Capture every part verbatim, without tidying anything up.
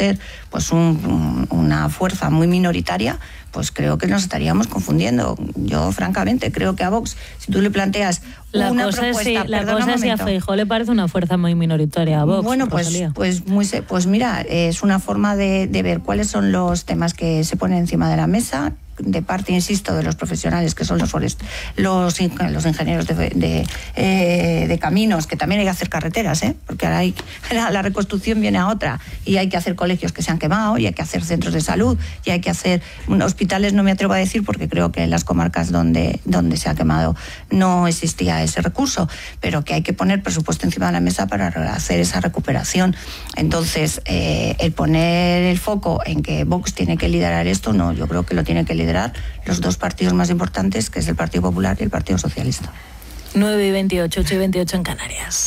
ser pues un, una fuerza muy minoritaria, pues creo que nos estaríamos confundiendo. Yo, francamente, creo que a Vox, si tú le planteas la una cosa propuesta... Es, sí, la cosa es si a Feijóo le parece una fuerza muy minoritaria a Vox. Bueno, pues, pues, muy, pues mira, es una forma de, de ver cuáles son los temas que se ponen encima de la mesa, de parte, insisto, de los profesionales que son los forest, los, los ingenieros de, de, eh, de caminos, que también hay que hacer carreteras, ¿eh? Porque ahora hay, la reconstrucción viene a otra, y hay que hacer colegios que se han quemado, y hay que hacer centros de salud, y hay que hacer hospitales, no me atrevo a decir, porque creo que en las comarcas donde, donde se ha quemado no existía ese recurso, pero que hay que poner presupuesto encima de la mesa para hacer esa recuperación. Entonces, eh, el poner el foco en que Vox tiene que liderar esto, no, yo creo que lo tiene que liderar los dos partidos más importantes, que es el Partido Popular y el Partido Socialista. nueve y veintiocho, ocho y veintiocho en Canarias.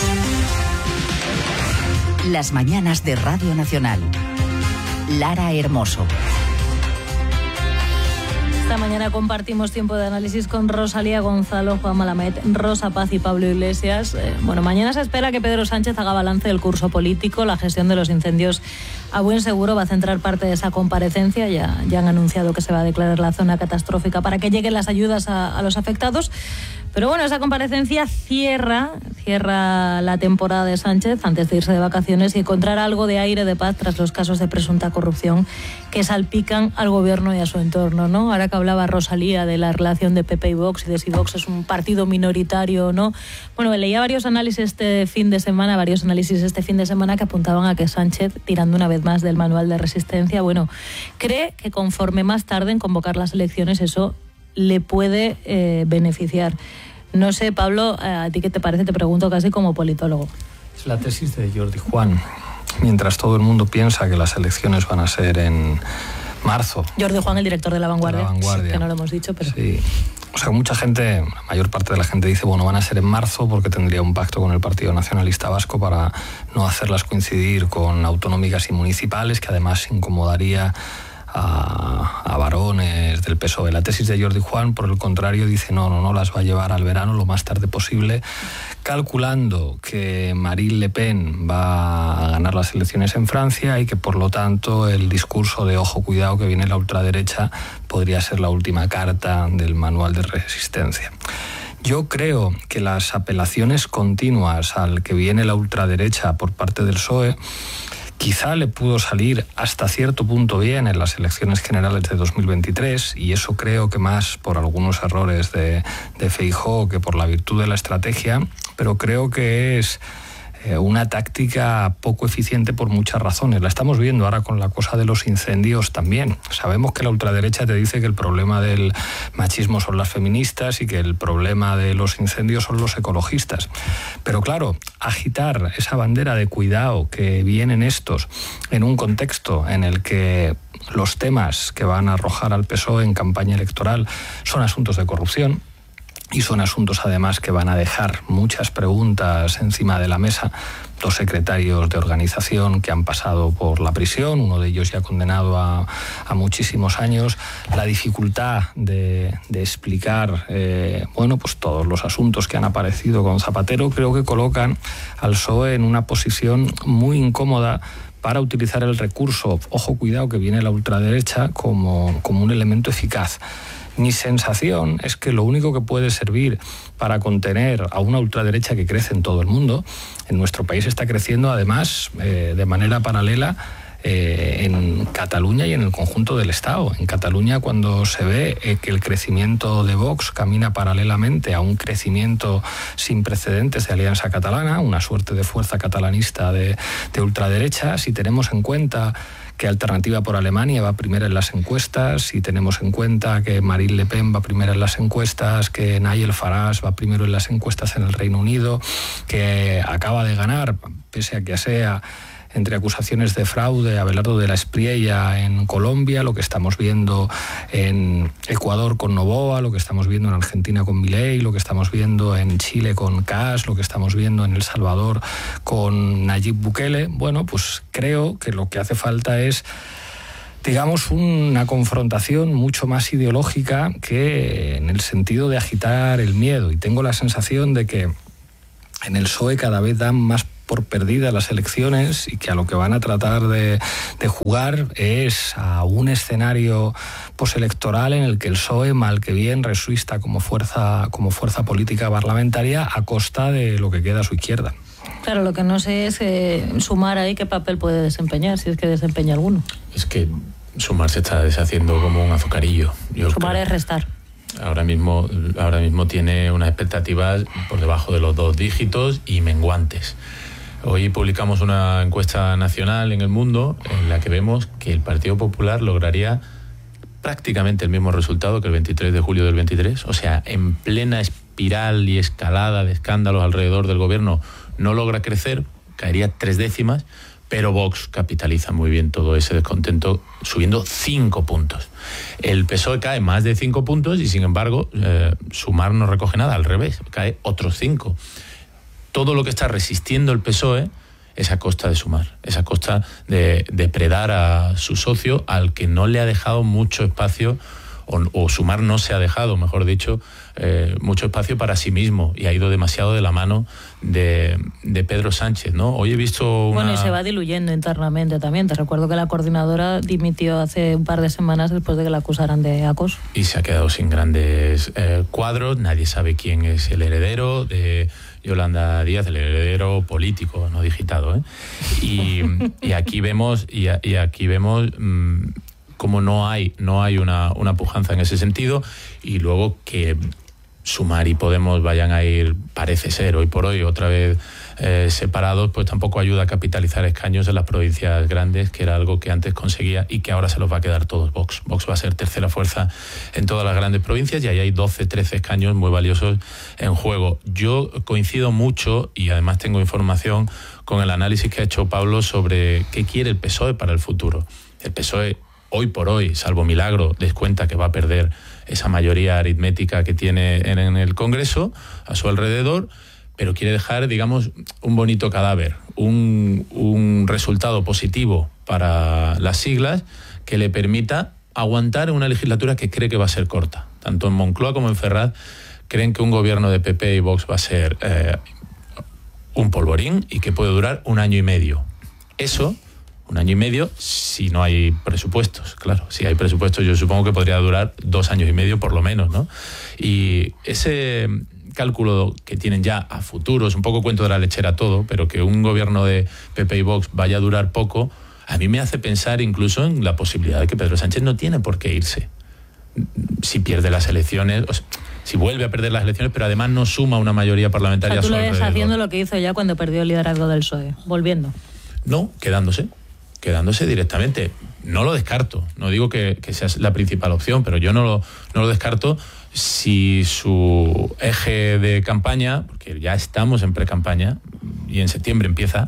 Las mañanas de Radio Nacional. Lara Hermoso. Esta mañana compartimos tiempo de análisis con Rosalía Gonzalo, Juan Malamed, Rosa Paz y Pablo Iglesias. Eh, bueno, mañana se espera que Pedro Sánchez haga balance del curso político. La gestión de los incendios, a buen seguro, va a centrar parte de esa comparecencia. Ya, ya han anunciado que se va a declarar la zona catastrófica para que lleguen las ayudas a, a los afectados. Pero bueno, esa comparecencia cierra, cierra la temporada de Sánchez antes de irse de vacaciones y encontrar algo de aire de paz tras los casos de presunta corrupción que salpican al gobierno y a su entorno, ¿no? Ahora que hablaba Rosalía de la relación de P P y Vox y de si Vox es un partido minoritario o no. Bueno, leía varios análisis este fin de semana, varios análisis este fin de semana que apuntaban a que Sánchez, tirando una vez más del manual de resistencia, bueno, cree que conforme más tarde en convocar las elecciones eso le puede eh, beneficiar. No sé, Pablo, ¿a ti qué te parece? Te pregunto casi como politólogo. Es la tesis de Jordi Juan. Mientras todo el mundo piensa que las elecciones van a ser en marzo. Jordi Juan, el director de La Vanguardia, La Vanguardia. Sí, que no lo hemos dicho, pero... Sí. O sea, mucha gente, la mayor parte de la gente dice, bueno, van a ser en marzo porque tendría un pacto con el Partido Nacionalista Vasco para no hacerlas coincidir con autonómicas y municipales, que además incomodaría A, a varones del P S O E. La tesis de Jordi Juan, por el contrario, dice no, no, no, las va a llevar al verano lo más tarde posible, calculando que Marine Le Pen va a ganar las elecciones en Francia y que, por lo tanto, el discurso de ojo, cuidado, que viene la ultraderecha podría ser la última carta del manual de resistencia. Yo creo que las apelaciones continuas al que viene la ultraderecha por parte del P S O E quizá le pudo salir hasta cierto punto bien en las elecciones generales de dos mil veintitrés, y eso creo que más por algunos errores de, de Feijóo que por la virtud de la estrategia, pero creo que es una táctica poco eficiente por muchas razones. La estamos viendo ahora con la cosa de los incendios también. Sabemos que la ultraderecha te dice que el problema del machismo son las feministas y que el problema de los incendios son los ecologistas. Pero claro, agitar esa bandera de cuidado que vienen estos en un contexto en el que los temas que van a arrojar al P S O E en campaña electoral son asuntos de corrupción, y son asuntos además que van a dejar muchas preguntas encima de la mesa. Dos secretarios de organización que han pasado por la prisión, uno de ellos ya condenado a, a muchísimos años, la dificultad de, de explicar eh, bueno, pues todos los asuntos que han aparecido con Zapatero, creo que colocan al P S O E en una posición muy incómoda para utilizar el recurso, ojo, cuidado, que viene la ultraderecha como, como un elemento eficaz. Mi sensación es que lo único que puede servir para contener a una ultraderecha que crece en todo el mundo, en nuestro país está creciendo además eh, de manera paralela eh, en Cataluña y en el conjunto del Estado. En Cataluña, cuando se ve eh, que el crecimiento de Vox camina paralelamente a un crecimiento sin precedentes de Alianza Catalana, una suerte de fuerza catalanista de, de ultraderecha, si tenemos en cuenta que Alternativa por Alemania va primera en las encuestas, si tenemos en cuenta que Marine Le Pen va primera en las encuestas, que Nigel Farage va primero en las encuestas en el Reino Unido, que acaba de ganar, pese a que sea entre acusaciones de fraude, Abelardo de la Espriella en Colombia, lo que estamos viendo en Ecuador con Noboa, lo que estamos viendo en Argentina con Milei, lo que estamos viendo en Chile con Kast, lo que estamos viendo en El Salvador con Nayib Bukele. Bueno, pues creo que lo que hace falta es, digamos, una confrontación mucho más ideológica que en el sentido de agitar el miedo. Y tengo la sensación de que en el P S O E cada vez dan más por perdidas las elecciones y que a lo que van a tratar de, de jugar es a un escenario postelectoral en el que el P S O E, mal que bien, resuista como fuerza, como fuerza política parlamentaria a costa de lo que queda a su izquierda. Claro, lo que no sé es eh, Sumar ahí qué papel puede desempeñar, si es que desempeña alguno. Es que Sumar se está deshaciendo como un azucarillo. Yo Sumar creo. es restar. Ahora mismo, ahora mismo tiene unas expectativas por debajo de los dos dígitos y menguantes. Hoy publicamos una encuesta nacional en El Mundo en la que vemos que el Partido Popular lograría prácticamente el mismo resultado que el veintitrés de julio del veintitrés, o sea, en plena espiral y escalada de escándalos alrededor del gobierno, no logra crecer, caería tres décimas, pero Vox capitaliza muy bien todo ese descontento subiendo cinco puntos. El P S O E cae más de cinco puntos y sin embargo eh, Sumar no recoge nada, al revés, cae otros cinco. Todo lo que está resistiendo el P S O E es a costa de Sumar, es a costa de depredar a su socio al que no le ha dejado mucho espacio, o, o Sumar no se ha dejado, mejor dicho, eh, mucho espacio para sí mismo y ha ido demasiado de la mano de, de Pedro Sánchez, ¿no? Hoy he visto una... Bueno, y se va diluyendo internamente también. Te recuerdo que la coordinadora dimitió hace un par de semanas después de que la acusaran de acoso. Y se ha quedado sin grandes eh, cuadros, nadie sabe quién es el heredero de Yolanda Díaz, el heredero político, no digitado, ¿eh? Y, y aquí vemos, y, a, y aquí vemos mmm, cómo no hay, no hay una, una pujanza en ese sentido, y luego que Sumar y Podemos vayan a ir, parece ser, hoy por hoy, otra vez eh, separados, pues tampoco ayuda a capitalizar escaños en las provincias grandes, que era algo que antes conseguía y que ahora se los va a quedar todos Vox. Vox va a ser tercera fuerza en todas las grandes provincias y ahí hay doce, trece escaños muy valiosos en juego. Yo coincido mucho, y además tengo información, con el análisis que ha hecho Pablo sobre qué quiere el P S O E para el futuro. El P S O E, hoy por hoy, salvo milagro, descuenta que va a perder esa mayoría aritmética que tiene en, en el Congreso a su alrededor, pero quiere dejar, digamos, un bonito cadáver, un, un resultado positivo para las siglas que le permita aguantar una legislatura que cree que va a ser corta. Tanto en Moncloa como en Ferraz creen que un gobierno de P P y Vox va a ser eh, un polvorín y que puede durar un año y medio. Eso... Un año y medio si no hay presupuestos, claro. Si hay presupuestos yo supongo que podría durar dos años y medio por lo menos, ¿no? Y ese cálculo que tienen ya a futuro, es un poco cuento de la lechera todo, pero que un gobierno de P P y Vox vaya a durar poco, a mí me hace pensar incluso en la posibilidad de que Pedro Sánchez no tiene por qué irse. Si pierde las elecciones... O sea, si vuelve a perder las elecciones, pero además no suma una mayoría parlamentaria. O sea, tú a su lo ves alrededor. haciendo lo que hizo ya cuando perdió el liderazgo del P S O E, volviendo. No, quedándose. quedándose directamente. No lo descarto, no digo que, que sea la principal opción, pero yo no lo, no lo descarto si su eje de campaña, porque ya estamos en pre-campaña y en septiembre empieza,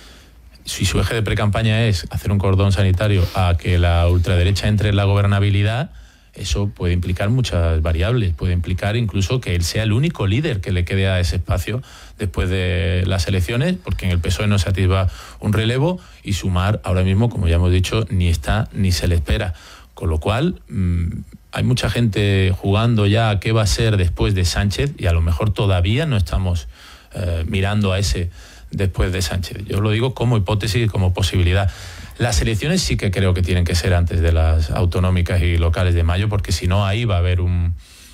si su eje de pre-campaña es hacer un cordón sanitario a que la ultraderecha entre en la gobernabilidad, eso puede implicar muchas variables, puede implicar incluso que él sea el único líder que le quede a ese espacio después de las elecciones, porque en el P S O E no se atisba un relevo y Sumar ahora mismo, como ya hemos dicho, ni está ni se le espera. Con lo cual, mmm, hay mucha gente jugando ya a qué va a ser después de Sánchez y a lo mejor todavía no estamos eh, mirando a ese después de Sánchez. Yo lo digo como hipótesis, como posibilidad. Las elecciones sí que creo que tienen que ser antes de las autonómicas y locales de mayo, porque si no ahí va a haber un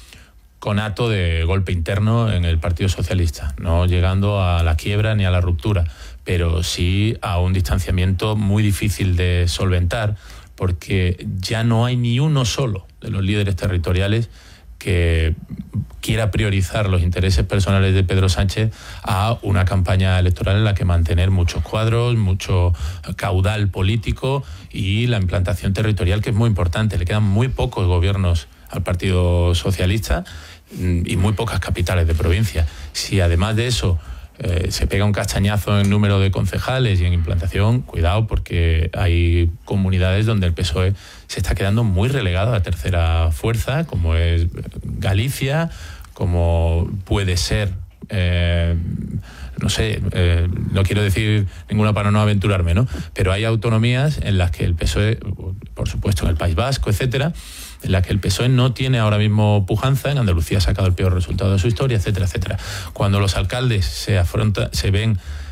conato de golpe interno en el Partido Socialista, no llegando a la quiebra ni a la ruptura, pero sí a un distanciamiento muy difícil de solventar, porque ya no hay ni uno solo de los líderes territoriales que quiera priorizar los intereses personales de Pedro Sánchez a una campaña electoral en la que mantener muchos cuadros, mucho caudal político y la implantación territorial, que es muy importante. Le quedan muy pocos gobiernos al Partido Socialista y muy pocas capitales de provincia. Si además de eso eh, se pega un castañazo en número de concejales y en implantación, cuidado, porque hay comunidades donde el P S O E se está quedando muy relegado a la tercera fuerza, como es Galicia, como puede ser, eh, no sé, eh, no quiero decir ninguna para no aventurarme, ¿no? Pero hay autonomías en las que el P S O E, por supuesto en el País Vasco, etcétera, en la que el P S O E no tiene ahora mismo pujanza. En Andalucía ha sacado el peor resultado de su historia, etcétera, etcétera. Cuando los alcaldes se afrontan, se ven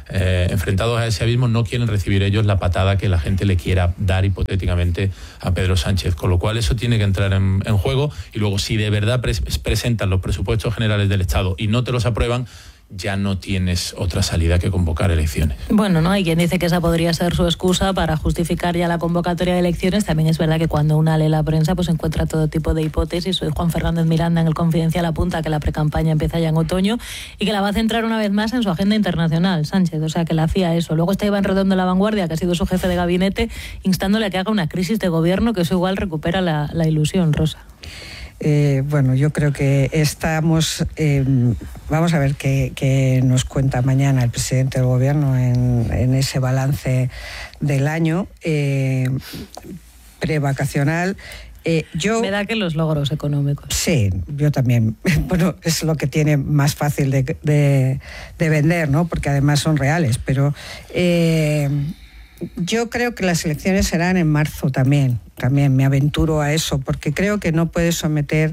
eh, enfrentados a ese abismo, no quieren recibir ellos la patada que la gente le quiera dar hipotéticamente a Pedro Sánchez, con lo cual eso tiene que entrar en, en juego. Y luego, si de verdad pre- presentan los presupuestos generales del Estado y no te los aprueban, ya no tienes otra salida que convocar elecciones. Bueno, ¿no? Hay quien dice que esa podría ser su excusa para justificar ya la convocatoria de elecciones. También es verdad que cuando una lee la prensa pues encuentra todo tipo de hipótesis. Hoy Juan Fernández Miranda en El Confidencial apunta que la precampaña empieza ya en otoño y que la va a centrar una vez más en su agenda internacional, Sánchez, o sea que la hacía eso. Luego está Iván Redondo de La Vanguardia, que ha sido su jefe de gabinete, instándole a que haga una crisis de gobierno, que eso igual recupera la, la ilusión, Rosa. Eh, bueno, yo creo que estamos, eh, vamos a ver qué, qué nos cuenta mañana el presidente del gobierno en, en ese balance del año eh, prevacacional. Eh, yo, Me da que los logros económicos. Sí, yo también. Bueno, es lo que tiene más fácil de, de, de vender, ¿no? Porque además son reales, pero eh, yo creo que las elecciones serán en marzo también. También me aventuro a eso, porque creo que no puede someter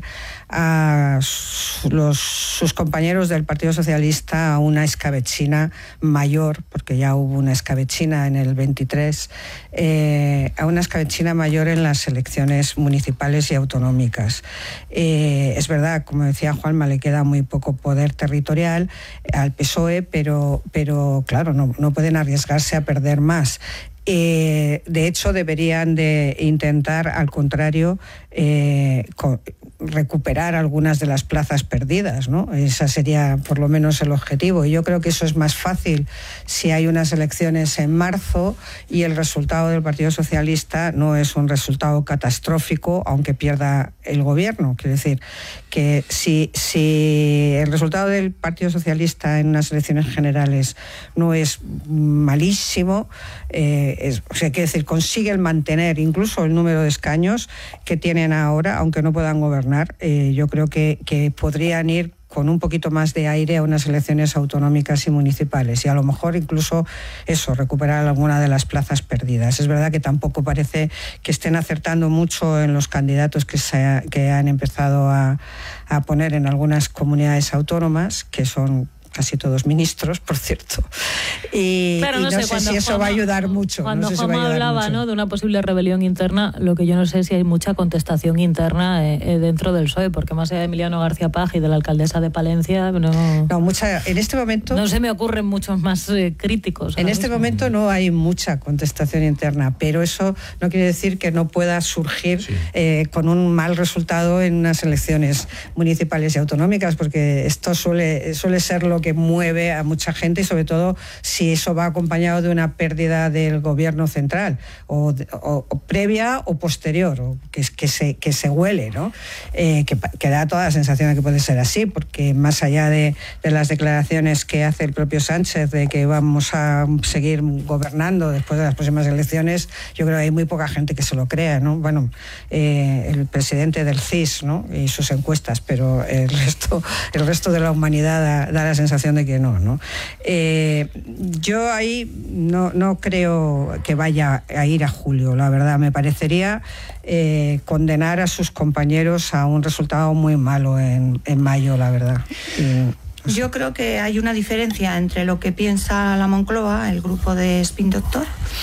a los, sus compañeros del Partido Socialista a una escabechina mayor, porque ya hubo una escabechina en el veintitrés, eh, a una escabechina mayor en las elecciones municipales y autonómicas. Eh, es verdad, como decía Juanma, le queda muy poco poder territorial al P S O E, pero, pero claro, no, no pueden arriesgarse a perder más. Eh, de hecho, deberían de intentar, al contrario, eh, con, recuperar algunas de las plazas perdidas, ¿no? Ese sería por lo menos el objetivo. Y yo creo que eso es más fácil si hay unas elecciones en marzo y el resultado del Partido Socialista no es un resultado catastrófico, aunque pierda el gobierno. Quiero decir que si, si el resultado del Partido Socialista en unas elecciones generales no es malísimo, eh, es, o sea, quiero decir, consiguen mantener incluso el número de escaños que tienen ahora, aunque no puedan gobernar, eh, yo creo que, que podrían ir con un poquito más de aire a unas elecciones autonómicas y municipales y a lo mejor incluso eso, recuperar alguna de las plazas perdidas. Es verdad que tampoco parece que estén acertando mucho en los candidatos que, se, que han empezado a, a poner en algunas comunidades autónomas, que son casi todos ministros, por cierto. Y, Pero no, y no sé, sé si eso Juanma, va a ayudar mucho. Cuando no sé Juanma si va a hablaba mucho. ¿no? de una posible rebelión interna, lo que yo no sé si hay mucha contestación interna eh, eh, dentro del P S O E, porque más allá de Emiliano García Paj y de la alcaldesa de Palencia, no, no mucha, en este momento no se me ocurren muchos más eh, críticos. En este mismo. momento no hay mucha contestación interna, pero eso no quiere decir que no pueda surgir sí. eh, con un mal resultado en unas elecciones municipales y autonómicas, porque esto suele, suele ser lo que mueve a mucha gente y sobre todo si eso va acompañado de una pérdida del gobierno central o, o, o previa o posterior, o que, que, se, que se huele, ¿no? Eh, que, que da toda la sensación de que puede ser así, porque más allá de, de las declaraciones que hace el propio Sánchez de que vamos a seguir gobernando después de las próximas elecciones, yo creo que hay muy poca gente que se lo crea, ¿no? Bueno, eh, el presidente del C I S, ¿no? Y sus encuestas, pero el resto, el resto de la humanidad da, da la sensación de que no, ¿no? Eh, yo ahí no, no creo que vaya a ir a julio, la verdad. Me parecería eh, condenar a sus compañeros a un resultado muy malo en, en mayo, la verdad. Y, Yo creo que hay una diferencia entre lo que piensa la Moncloa, el grupo de Spin Doctor,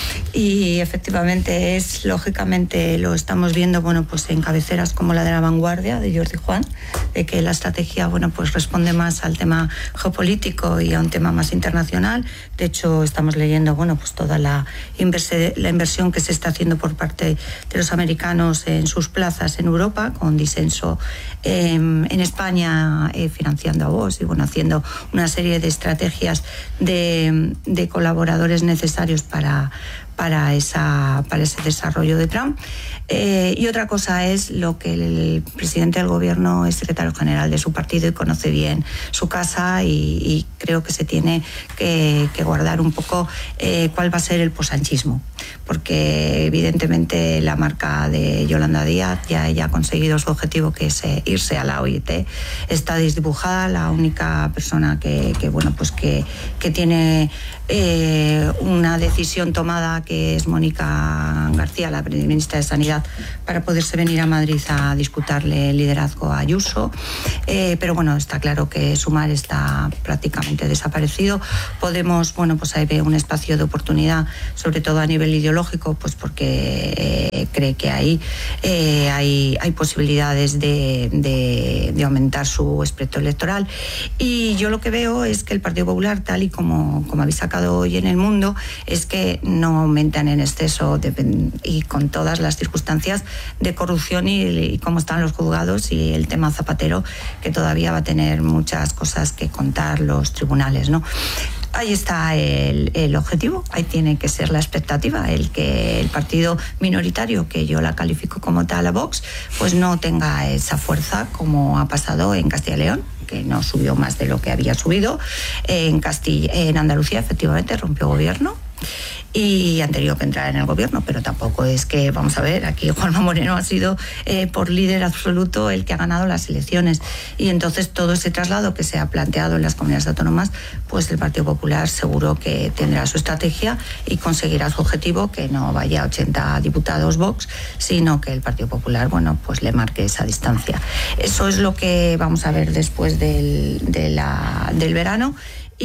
y efectivamente es, lógicamente, lo estamos viendo, bueno, pues en cabeceras como la de La Vanguardia, de Jordi Juan, de que la estrategia, bueno, pues responde más al tema geopolítico y a un tema más internacional. De hecho, estamos leyendo, bueno, pues toda la, inverse, la inversión que se está haciendo por parte de los americanos en sus plazas en Europa, con disenso eh, en España, eh, financiando a Vox y, bueno, haciendo una serie de estrategias de, de colaboradores necesarios para, para, esa, para ese desarrollo de Trump. Eh, y otra cosa es lo que el presidente del gobierno es secretario general de su partido y conoce bien su casa y, y creo que se tiene que, que guardar un poco eh, cuál va a ser el posanchismo, porque evidentemente la marca de Yolanda Díaz ya, ya ha conseguido su objetivo, que es eh, irse a la O I T. Está desdibujada, la única persona que, que bueno, pues que, que tiene eh, una decisión tomada que es Mónica García, la ministra de Sanidad, para poderse venir a Madrid a disputarle el liderazgo a Ayuso. Eh, pero bueno, está claro que Sumar está prácticamente desaparecido. Podemos, bueno, pues ahí ve un espacio de oportunidad, sobre todo a nivel ideológico, pues porque eh, cree que ahí eh, hay, hay posibilidades de, de, de aumentar su espectro electoral. Y yo lo que veo es que el Partido Popular, tal y como, como habéis sacado hoy en El Mundo, es que no aumentan en exceso de, y con todas las circunstancias de corrupción y, y cómo están los juzgados y el tema Zapatero, que todavía va a tener muchas cosas que contar los tribunales, ¿no? Ahí está el, el objetivo, ahí tiene que ser la expectativa, el que el partido minoritario, que yo la califico como tal a Vox, pues no tenga esa fuerza como ha pasado en Castilla y León, que no subió más de lo que había subido. En Castilla, en Andalucía, efectivamente, rompió gobierno y han tenido que entrar en el gobierno, pero tampoco es que, vamos a ver, aquí Juanma Moreno ha sido eh, por líder absoluto el que ha ganado las elecciones, y entonces todo ese traslado que se ha planteado en las comunidades autónomas, pues el Partido Popular seguro que tendrá su estrategia y conseguirá su objetivo, que no vaya a ochenta diputados Vox, sino que el Partido Popular, bueno, pues le marque esa distancia. Eso es lo que vamos a ver después del, de la, del verano.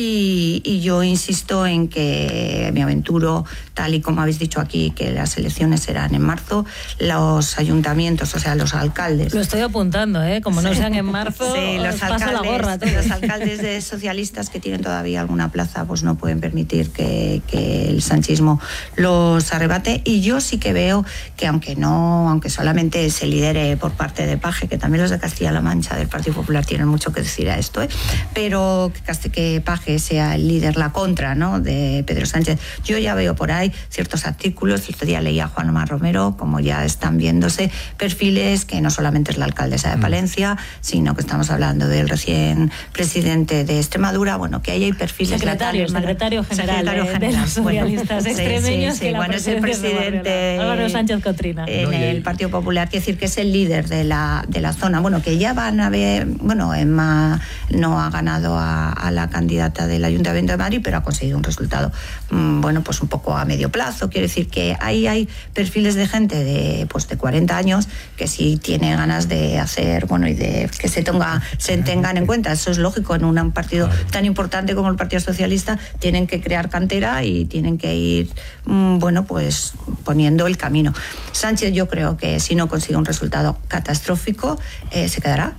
Y, y yo insisto en que me aventuro, tal y como habéis dicho aquí, que las elecciones serán en marzo. Los ayuntamientos, o sea, los alcaldes. Lo estoy apuntando, ¿eh? Como no sean en marzo, sí, los os alcaldes, paso la gorra. Todo. Los alcaldes de socialistas que tienen todavía alguna plaza, pues no pueden permitir que, que el sanchismo los arrebate. Y yo sí que veo que aunque no, aunque solamente se lidere por parte de Paje, que también los de Castilla-La Mancha del Partido Popular tienen mucho que decir a esto, ¿eh? Pero que, que Paje que sea el líder, la contra, ¿no?, de Pedro Sánchez. Yo ya veo por ahí ciertos artículos, el otro día leía a Juanma Romero, como ya están viéndose perfiles, que no solamente es la alcaldesa de Palencia, sino que estamos hablando del recién presidente de Extremadura, bueno, que ahí hay perfiles secretario, latales, secretario general, secretario de, general de los socialistas bueno, extremeños, sí, sí, que sí, bueno, es el presidente Álvaro Sánchez Cotrina en no, el Partido Popular, quiere decir que es el líder de la, de la zona, bueno, que ya van a ver, bueno, Emma no ha ganado a, a la candidata del Ayuntamiento de Madrid, pero ha conseguido un resultado, mmm, bueno, pues un poco a medio plazo. Quiere decir que ahí hay perfiles de gente de, pues de cuarenta años que sí tiene ganas de hacer, bueno, y de que se, tenga, se tengan en cuenta. Eso es lógico, en un partido tan importante como el Partido Socialista tienen que crear cantera y tienen que ir, mmm, bueno, pues poniendo el camino. Sánchez, yo creo que si no consigue un resultado catastrófico, eh, se quedará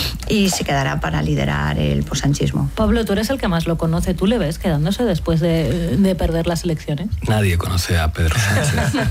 y se quedará para liderar el posanchismo. Pablo, tú eres el que más lo conoce. ¿Tú le ves quedándose después de, de perder las elecciones? Nadie conoce a Pedro Sánchez.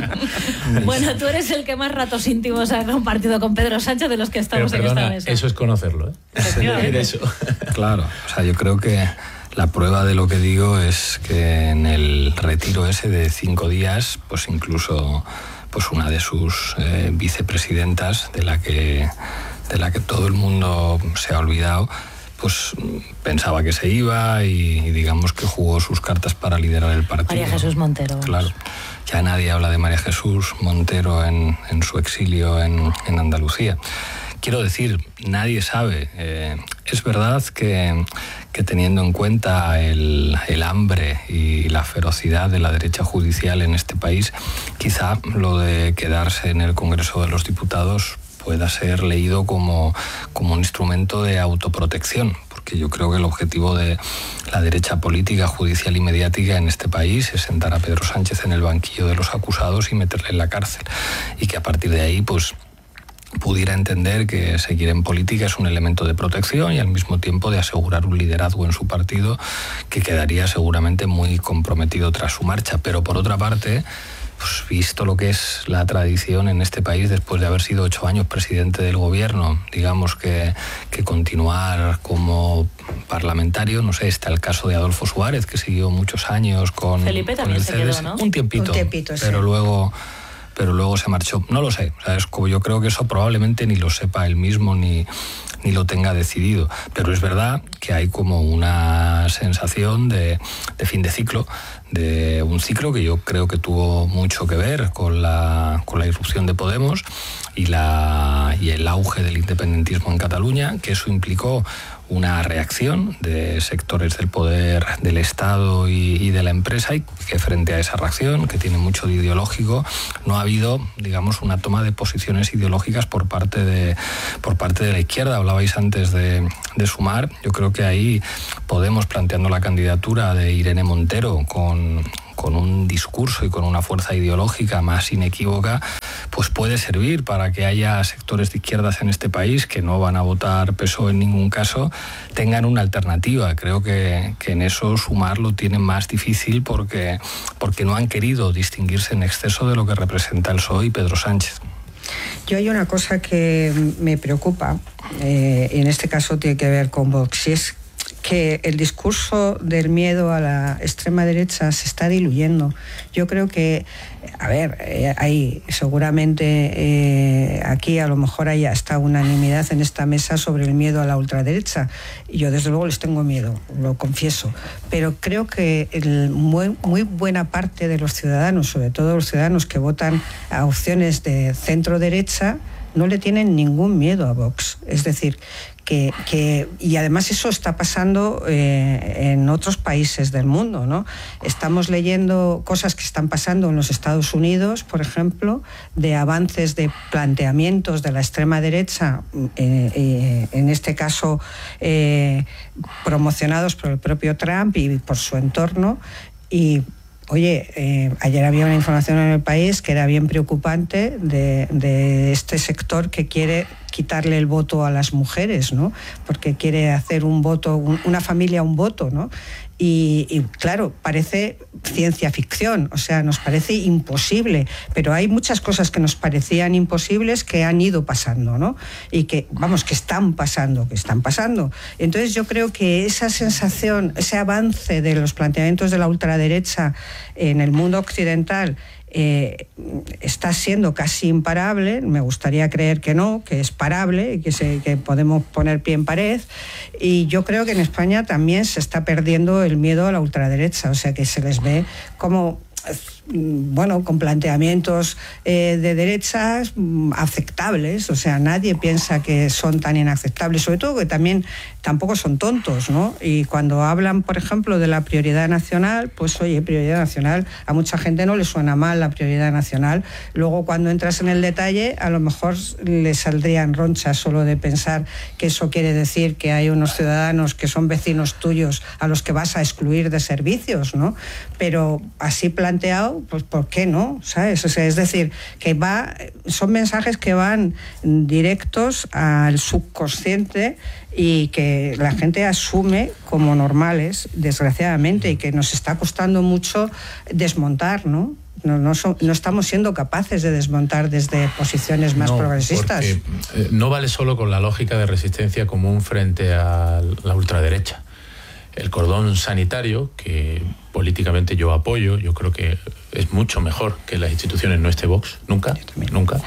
Bueno, tú eres el que más ratos íntimos ha compartido con Pedro Sánchez de los que estamos Pero, perdona, en esta mesa. Eso es conocerlo, ¿eh? Decir eso. Claro, o sea, yo creo que la prueba de lo que digo es que en el retiro ese de cinco días, pues incluso pues una de sus eh, vicepresidentas, de la que de la que todo el mundo se ha olvidado, pues pensaba que se iba y, y digamos que jugó sus cartas para liderar el partido. María Jesús Montero. Claro. Ya nadie habla de María Jesús Montero en, en su exilio en, en Andalucía. Quiero decir, nadie sabe. Eh, es verdad que, que teniendo en cuenta el, el hambre y la ferocidad de la derecha judicial en este país, quizá lo de quedarse en el Congreso de los Diputados pueda ser leído como, como un instrumento de autoprotección, porque yo creo que el objetivo de la derecha política, judicial y mediática en este país es sentar a Pedro Sánchez en el banquillo de los acusados y meterle en la cárcel, y que a partir de ahí, pues, pudiera entender que seguir en política es un elemento de protección y al mismo tiempo de asegurar un liderazgo en su partido que quedaría seguramente muy comprometido tras su marcha. Pero por otra parte, pues visto lo que es la tradición en este país después de haber sido ocho años presidente del gobierno, digamos que, que continuar como parlamentario, no sé, está el caso de Adolfo Suárez, que siguió muchos años con, Felipe con también el se C D S. quedó, ¿no? Un tiempito, Un tiempito, sí. pero luego... pero luego se marchó. No lo sé, o sea, es como yo creo que eso probablemente ni lo sepa él mismo ni, ni lo tenga decidido, pero es verdad que hay como una sensación de, de fin de ciclo, de un ciclo que yo creo que tuvo mucho que ver con la, con con la irrupción de Podemos y, la, y el auge del independentismo en Cataluña, que eso implicó una reacción de sectores del poder del Estado y, y de la empresa, y que frente a esa reacción, que tiene mucho de ideológico, no ha habido, digamos, una toma de posiciones ideológicas por parte de, por parte de la izquierda. Hablabais antes de, de Sumar. Yo creo que ahí Podemos, planteando la candidatura de Irene Montero con... con un discurso y con una fuerza ideológica más inequívoca, pues puede servir para que haya sectores de izquierdas en este país que no van a votar P S O E en ningún caso, tengan una alternativa. Creo que, que en eso Sumar lo tienen más difícil porque, porque no han querido distinguirse en exceso de lo que representa el P S O E y Pedro Sánchez. Yo hay una cosa que me preocupa, eh, y en este caso tiene que ver con Vox, y es que el discurso del miedo a la extrema derecha se está diluyendo. Yo creo que, a ver, eh, hay seguramente eh, aquí a lo mejor hay hasta unanimidad en esta mesa sobre el miedo a la ultraderecha. Y yo desde luego les tengo miedo, lo confieso. Pero creo que el, muy, muy buena parte de los ciudadanos, sobre todo los ciudadanos que votan a opciones de centro-derecha, no le tienen ningún miedo a Vox. Es decir, que, que y además eso está pasando eh, en otros países del mundo, ¿no? Estamos leyendo cosas que están pasando en los Estados Unidos, por ejemplo, de avances de planteamientos de la extrema derecha, eh, eh, en este caso eh, promocionados por el propio Trump y por su entorno. Y oye, eh, ayer había una información en el país que era bien preocupante de, de este sector que quiere quitarle el voto a las mujeres, ¿no? Porque quiere hacer un voto, un, una familia un voto, ¿no? Y, y claro, parece ciencia ficción, o sea, nos parece imposible, pero hay muchas cosas que nos parecían imposibles que han ido pasando, ¿no? Y que, vamos, que están pasando, que están pasando. Entonces yo creo que esa sensación, ese avance de los planteamientos de la ultraderecha en el mundo occidental Eh, está siendo casi imparable. Me gustaría creer que no, que es parable, que, se, que podemos poner pie en pared, y yo creo que en España también se está perdiendo el miedo a la ultraderecha, o sea que se les ve como, bueno, con planteamientos eh, de derechas mm, aceptables, o sea, nadie piensa que son tan inaceptables, sobre todo que también tampoco son tontos, ¿no? Y cuando hablan, por ejemplo, de la prioridad nacional, pues oye, prioridad nacional, a mucha gente no le suena mal la prioridad nacional. Luego, cuando entras en el detalle, a lo mejor le saldrían ronchas solo de pensar que eso quiere decir que hay unos ciudadanos que son vecinos tuyos a los que vas a excluir de servicios, ¿no? Pero así planteado, pues ¿por qué no? ¿Sabes? O sea, es decir, que va, son mensajes que van directos al subconsciente y que la gente asume como normales, desgraciadamente, y que nos está costando mucho desmontar, ¿no? No, no, so, no estamos siendo capaces de desmontar desde posiciones más no, progresistas. Porque, eh, no vale solo con la lógica de resistencia común frente a la ultraderecha. El cordón sanitario, que políticamente yo apoyo, yo creo que es mucho mejor que las instituciones no esté Vox, nunca, nunca.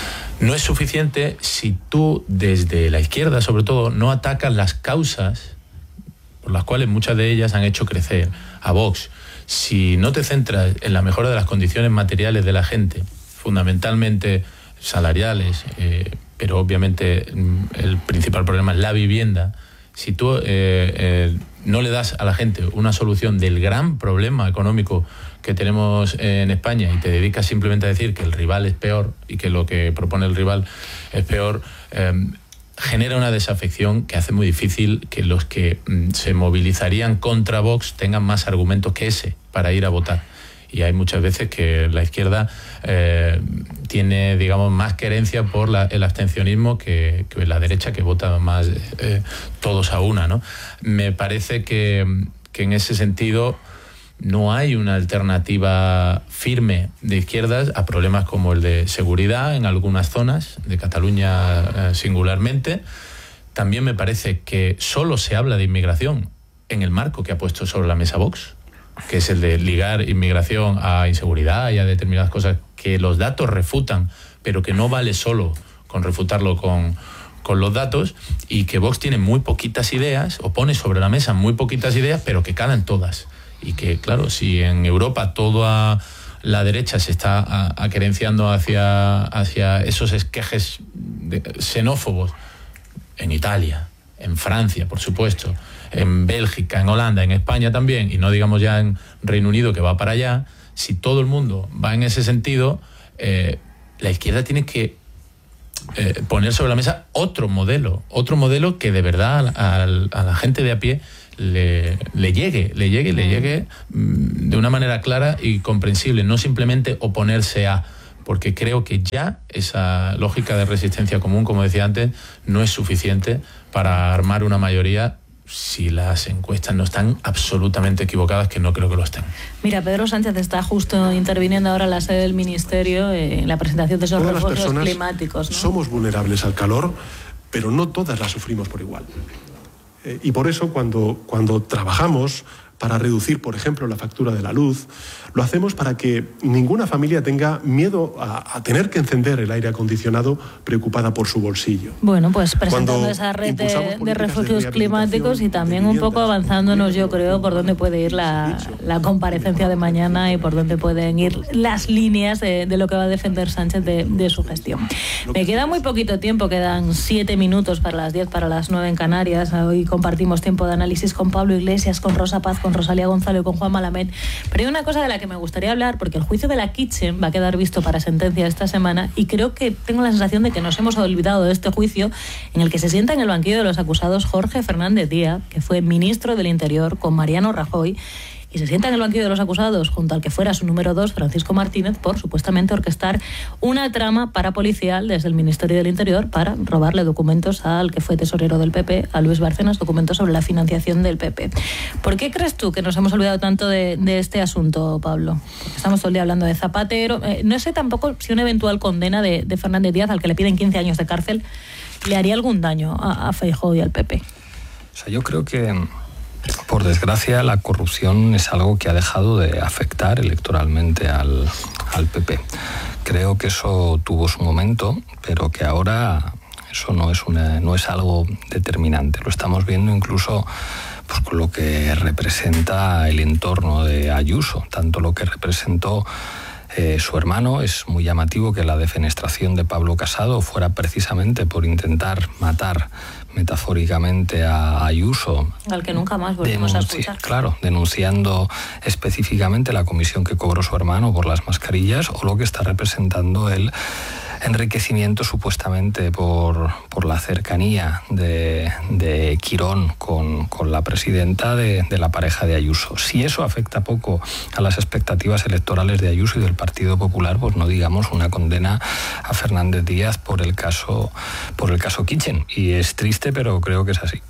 No es suficiente si tú, desde la izquierda sobre todo, no atacas las causas por las cuales muchas de ellas han hecho crecer a Vox. Si no te centras en la mejora de las condiciones materiales de la gente, fundamentalmente salariales, eh, pero obviamente el principal problema es la vivienda, si tú eh, eh, no le das a la gente una solución del gran problema económico que tenemos en España y te dedicas simplemente a decir que el rival es peor y que lo que propone el rival es peor, eh, genera una desafección que hace muy difícil que los que mm, se movilizarían contra Vox tengan más argumentos que ese para ir a votar. Y hay muchas veces que la izquierda eh, tiene, digamos, más querencia por la, el abstencionismo que, que la derecha, que vota más eh, todos a una, ¿no? Me parece que, que en ese sentido no hay una alternativa firme de izquierdas a problemas como el de seguridad en algunas zonas, de Cataluña eh, singularmente. También me parece que solo se habla de inmigración en el marco que ha puesto sobre la mesa Vox, que es el de ligar inmigración a inseguridad y a determinadas cosas que los datos refutan, pero que no vale solo con refutarlo con, con los datos, y que Vox tiene muy poquitas ideas, o pone sobre la mesa muy poquitas ideas, pero que calan todas. Y que, claro, si en Europa toda la derecha se está aquerenciando hacia, hacia esos esquejes de, xenófobos en Italia, en Francia, por supuesto, en Bélgica, en Holanda, en España también, y no digamos ya en Reino Unido que va para allá. Si todo el mundo va en ese sentido, eh, la izquierda tiene que eh, poner sobre la mesa otro modelo, otro modelo que de verdad a, a, a la gente de a pie le, le llegue, le llegue, le llegue mm, de una manera clara y comprensible, no simplemente oponerse a, porque creo que ya esa lógica de resistencia común, como decía antes, no es suficiente para armar una mayoría si las encuestas no están absolutamente equivocadas, que no creo que lo estén. Mira, Pedro Sánchez está justo interviniendo ahora en la sede del Ministerio en la presentación de esos todas refuerzos las climáticos, ¿no? Somos vulnerables al calor, pero no todas la sufrimos por igual. Eh, y por eso cuando, cuando trabajamos para reducir, por ejemplo, la factura de la luz, lo hacemos para que ninguna familia tenga miedo a, a tener que encender el aire acondicionado preocupada por su bolsillo. Bueno, pues presentando Cuando esa red de, de refugios de climáticos y también un poco avanzándonos, yo creo, por dónde puede ir la, la comparecencia de mañana y por dónde pueden ir las líneas de, de lo que va a defender Sánchez de, de su gestión. Me queda muy poquito tiempo, quedan siete minutos para las diez, para las nueve en Canarias. Hoy compartimos tiempo de análisis con Pablo Iglesias, con Rosa Paz, con Rosalía Gonzalo y con Juan Malamed. Pero hay una cosa de la que me gustaría hablar, porque el juicio de la Kitchen va a quedar visto para sentencia esta semana y creo que tengo la sensación de que nos hemos olvidado de este juicio en el que se sienta en el banquillo de los acusados Jorge Fernández Díaz, que fue ministro del Interior con Mariano Rajoy, y se sienta en el banquillo de los acusados junto al que fuera su número dos, Francisco Martínez, por supuestamente orquestar una trama parapolicial desde el Ministerio del Interior para robarle documentos al que fue tesorero del P P, a Luis Bárcenas, documentos sobre la financiación del P P. ¿Por qué crees tú que nos hemos olvidado tanto de, de este asunto, Pablo? Porque estamos todo el día hablando de Zapatero. Eh, no sé tampoco si una eventual condena de, de Fernández Díaz, al que le piden quince años de cárcel, le haría algún daño a, a Feijóo y al P P. O sea, yo creo que, por desgracia, la corrupción es algo que ha dejado de afectar electoralmente al, al P P. Creo que eso tuvo su momento, pero que ahora eso no es, una, no es algo determinante. Lo estamos viendo incluso pues, con lo que representa el entorno de Ayuso, tanto lo que representó Eh, su hermano. Es muy llamativo que la defenestración de Pablo Casado fuera precisamente por intentar matar metafóricamente a Ayuso. Al que nunca más volvimos a escuchar. Claro, denunciando específicamente la comisión que cobró su hermano por las mascarillas, o lo que está representando el enriquecimiento supuestamente por, por la cercanía de, de Quirón con, con la presidenta de, de la pareja de Ayuso. Si eso afecta poco a las expectativas electorales de Ayuso y del Partido Popular, pues no digamos una condena a Fernández Díaz por el caso, por el caso Kitchen. Y es triste, pero creo que es así.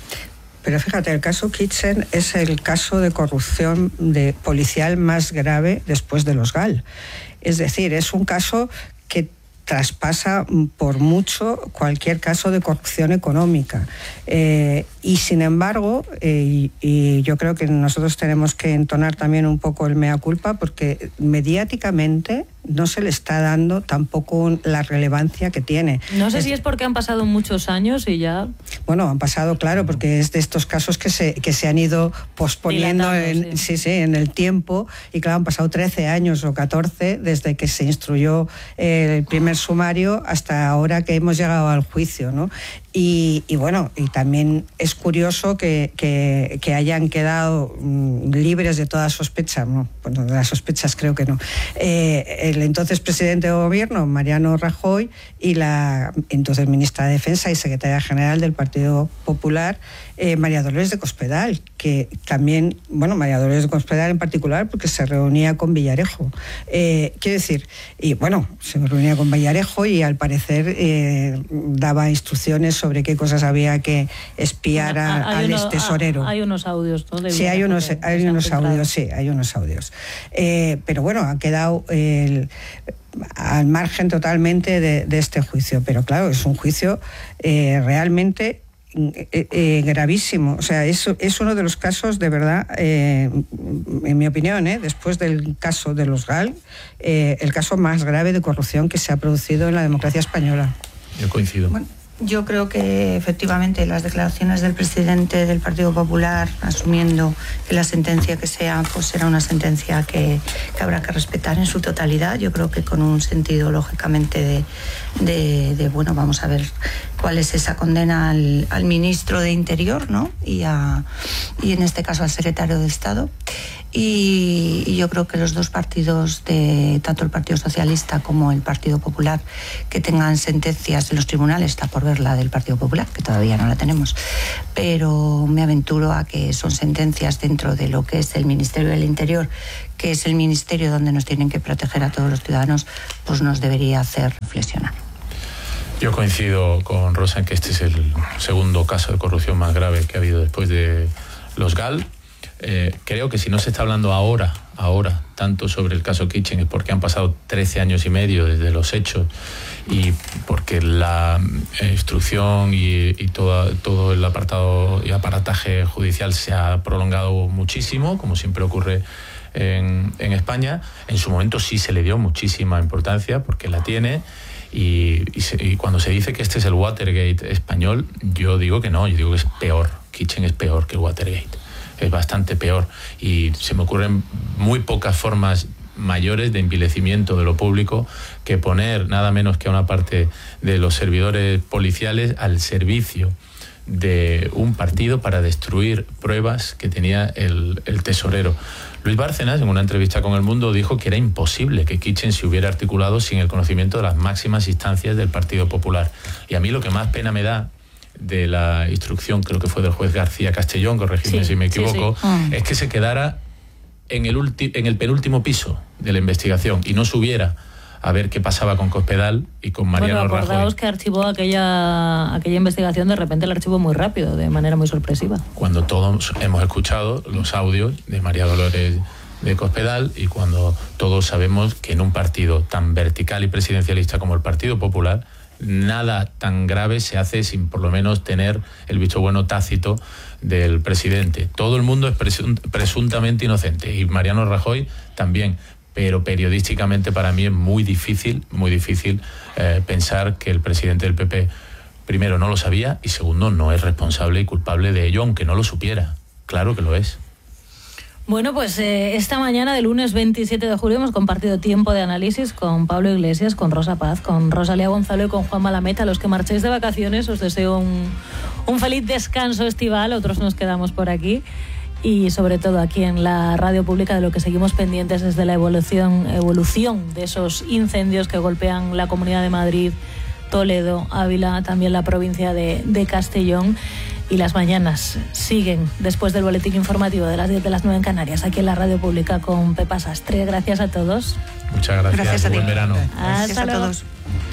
Pero fíjate, el caso Kitchen es el caso de corrupción de policial más grave después de los Gal. Es decir, es un caso que traspasa por mucho cualquier caso de corrupción económica. Eh, y sin embargo, eh, y, y yo creo que nosotros tenemos que entonar también un poco el mea culpa, porque mediáticamente no se le está dando tampoco la relevancia que tiene. No sé es, si es porque han pasado muchos años y ya... Bueno, han pasado, claro, porque es de estos casos que se, que se han ido posponiendo en, sí. Sí, sí, en el tiempo, y claro, han pasado trece años o catorce desde que se instruyó el primer sumario hasta ahora que hemos llegado al juicio, ¿no? Y, y bueno, y también es curioso que, que, que hayan quedado mm, libres de toda sospecha, ¿no? Bueno, de las sospechas creo que no. Eh, el entonces presidente de gobierno, Mariano Rajoy, y la entonces ministra de Defensa y secretaria general del Partido Popular, eh, María Dolores de Cospedal, que también, bueno, María Dolores de Cospedal en particular, porque se reunía con Villarejo. Eh, quiero decir, y bueno, se reunía con Villarejo y al parecer eh, daba instrucciones sobre qué cosas había que espiar a, hay al uno, tesorero. Hay unos audios, ¿no? De sí, hay unos, que, hay que unos audios, sí, hay unos audios. Eh, pero bueno, ha quedado el, al margen totalmente de, de este juicio. Pero claro, es un juicio eh, realmente Eh, eh, gravísimo. O sea, es, es uno de los casos de verdad, eh, en mi opinión, eh, después del caso de los Gal, eh, el caso más grave de corrupción que se ha producido en la democracia española. Yo coincido. Bueno, Yo creo que efectivamente las declaraciones del presidente del Partido Popular, asumiendo que la sentencia que sea, pues será una sentencia que, que habrá que respetar en su totalidad. Yo creo que con un sentido, lógicamente, de, de, de bueno, vamos a ver cuál es esa condena al, al ministro de Interior, ¿no? Y, a, y en este caso al secretario de Estado. Y, y yo creo que los dos partidos, de tanto el Partido Socialista como el Partido Popular, que tengan sentencias en los tribunales, está por ver la del Partido Popular, que todavía no la tenemos, pero me aventuro a que son sentencias dentro de lo que es el Ministerio del Interior, que es el ministerio donde nos tienen que proteger a todos los ciudadanos, pues nos debería hacer reflexionar. Yo coincido con Rosa en que este es el segundo caso de corrupción más grave que ha habido después de los GAL. Eh, creo que si no se está hablando ahora, ahora, tanto sobre el caso Kitchen es porque han pasado trece años y medio desde los hechos y porque la instrucción y, y todo, todo el apartado y aparataje judicial se ha prolongado muchísimo, como siempre ocurre en, en España. En su momento sí se le dio muchísima importancia porque la tiene. Y, y, se, y cuando se dice que este es el Watergate español, yo digo que no, yo digo que es peor. Kitchen es peor que el Watergate. Es bastante peor y se me ocurren muy pocas formas mayores de envilecimiento de lo público que poner nada menos que a una parte de los servidores policiales al servicio de un partido para destruir pruebas que tenía el, el tesorero. Luis Bárcenas, en una entrevista con El Mundo, dijo que era imposible que Kitchen se hubiera articulado sin el conocimiento de las máximas instancias del Partido Popular. Y a mí lo que más pena me da de la instrucción, creo que fue del juez García Castellón, corregidme sí, si me equivoco, sí, sí. es que se quedara en el, ulti- en el penúltimo piso de la investigación y no subiera a ver qué pasaba con Cospedal y con Mariano Rajoy. Bueno, acordaos Rajoy. que archivó aquella, aquella investigación, de repente la archivó muy rápido, de manera muy sorpresiva. Cuando todos hemos escuchado los audios de María Dolores de Cospedal y cuando todos sabemos que en un partido tan vertical y presidencialista como el Partido Popular, nada tan grave se hace sin por lo menos tener el visto bueno tácito del presidente. Todo el mundo es presunt- presuntamente inocente y Mariano Rajoy también, pero periodísticamente para mí es muy difícil, muy difícil eh, pensar que el presidente del P P primero no lo sabía y segundo no es responsable y culpable de ello, aunque no lo supiera. Claro que lo es. Bueno, pues eh, esta mañana de lunes veintisiete de julio hemos compartido tiempo de análisis con Pablo Iglesias, con Rosa Paz, con Rosalía Gonzalo y con Juan Malamet. A los que marchéis de vacaciones os deseo un, un feliz descanso estival, otros nos quedamos por aquí y sobre todo aquí en la radio pública, de lo que seguimos pendientes desde la evolución, evolución de esos incendios que golpean la Comunidad de Madrid, Toledo, Ávila, también la provincia de, de Castellón. Y las mañanas siguen después del boletín informativo de las diez de las nueve en Canarias, aquí en la radio pública con Pepa Sastre. Gracias a todos. Muchas gracias. Gracias a ti. Buen verano. Hasta Gracias a luego. todos.